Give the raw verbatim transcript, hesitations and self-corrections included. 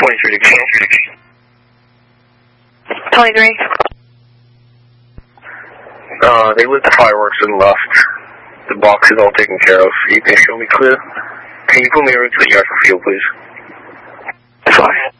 twenty-three to go. twenty-three. Uh, they lit the fireworks and left. The box is all taken care of. You can show me clear. Can you put me into the yard for field, please? Fine.